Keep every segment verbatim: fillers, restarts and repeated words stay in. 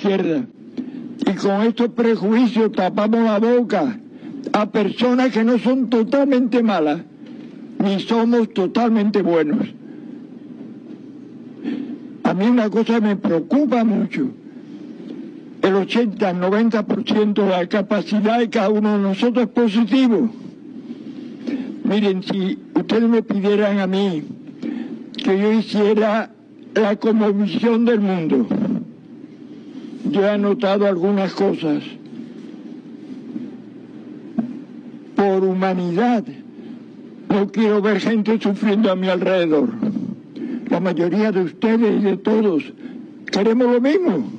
izquierda. Y con estos prejuicios tapamos la boca a personas que no son totalmente malas, ni somos totalmente buenos. A mí una cosa me preocupa mucho. El ochenta, noventa por ciento de la capacidad de cada uno de nosotros es positivo. Miren, si ustedes me pidieran a mí que yo hiciera la cosmovisión del mundo, yo he anotado algunas cosas. Por humanidad, no quiero ver gente sufriendo a mi alrededor. La mayoría de ustedes y de todos queremos lo mismo.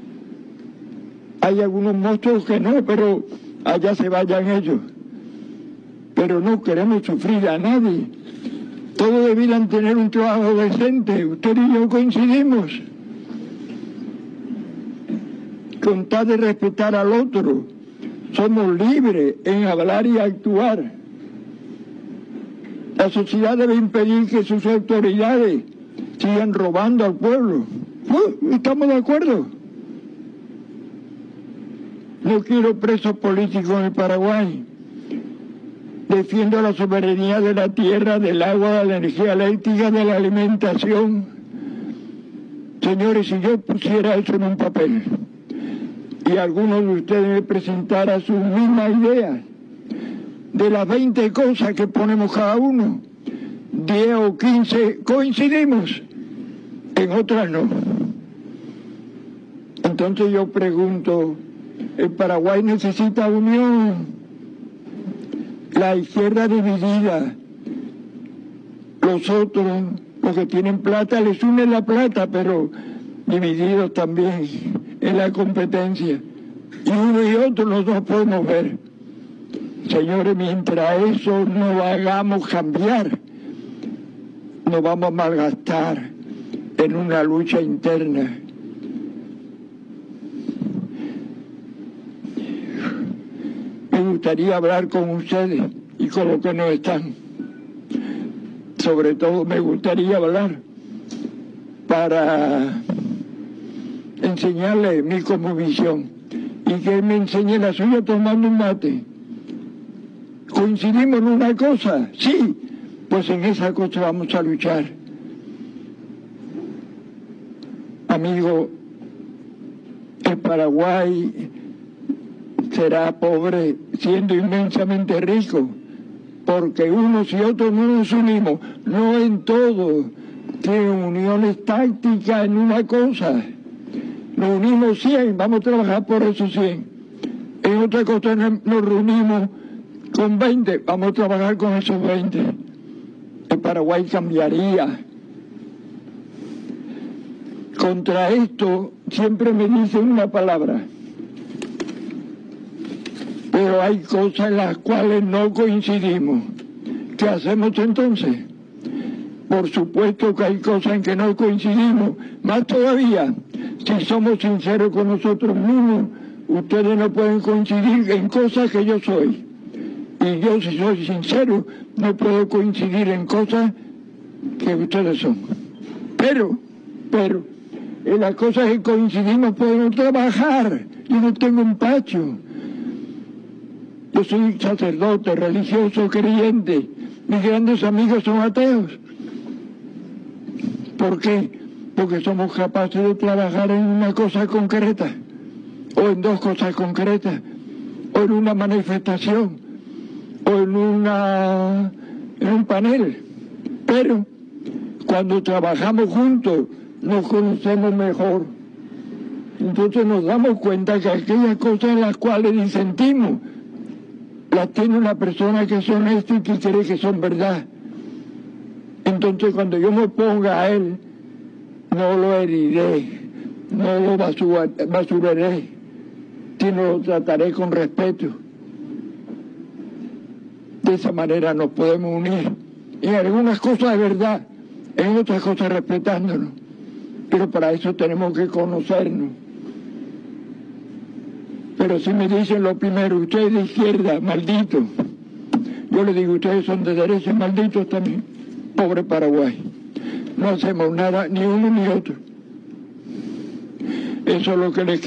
Hay algunos monstruos que no, pero allá se vayan ellos. Pero no queremos sufrir a nadie. Todos debieran tener un trabajo decente. Usted y yo coincidimos. Con tal de respetar al otro, somos libres en hablar y actuar. La sociedad debe impedir que sus autoridades sigan robando al pueblo. ¿No? ¿Estamos de acuerdo? No quiero presos políticos en el Paraguay. Defiendo la soberanía de la tierra, del agua, de la energía eléctrica, de la alimentación. Señores, si yo pusiera eso en un papel y algunos de ustedes me presentaran sus mismas ideas, de las veinte cosas que ponemos cada uno, diez o quince coincidimos, en otras no. Entonces yo pregunto, ¿el Paraguay necesita unión? La izquierda dividida, los otros, los que tienen plata, les une la plata, pero divididos también en la competencia. Y uno y otro no nos podemos ver. Señores, mientras eso no lo hagamos cambiar, nos vamos a malgastar en una lucha interna. Me gustaría hablar con ustedes y con los que no están. Sobre todo me gustaría hablar para enseñarle mi cosmovisión y que él me enseñe la suya tomando un mate. ¿Coincidimos en una cosa? Sí, pues en esa cosa vamos a luchar. Amigo, el Paraguay será pobre siendo inmensamente rico, porque unos y otros no nos unimos, no en todo, tienen uniones tácticas en una cosa. Nos unimos cien, vamos a trabajar por esos cien. En otra cosa nos reunimos con veinte, vamos a trabajar con esos veinte. El Paraguay cambiaría. Contra esto siempre me dicen una palabra. Pero hay cosas en las cuales no coincidimos. ¿Qué hacemos entonces? Por supuesto que hay cosas en que no coincidimos. Más todavía, si somos sinceros con nosotros mismos, ustedes no pueden coincidir en cosas que yo soy. Y yo, si soy sincero, no puedo coincidir en cosas que ustedes son. Pero, pero, en las cosas que coincidimos podemos trabajar. Yo no tengo empacho. Yo soy sacerdote, religioso, creyente. Mis grandes amigos son ateos. ¿Por qué? Porque somos capaces de trabajar en una cosa concreta, o en dos cosas concretas, o en una manifestación, o en, una, en un panel. Pero cuando trabajamos juntos nos conocemos mejor. Entonces nos damos cuenta que aquellas cosas en las cuales disentimos las tiene una persona que es honesta y que cree que son verdad. Entonces cuando yo me oponga a él, no lo heriré, no lo basuraré, sino lo trataré con respeto. De esa manera nos podemos unir. En algunas cosas de verdad, en otras cosas respetándonos. Pero para eso tenemos que conocernos. Pero si me dicen lo primero, ustedes de izquierda, malditos. Yo les digo, ustedes son de derecha, malditos también. Pobre Paraguay. No hacemos nada, ni uno ni otro. Eso es lo que les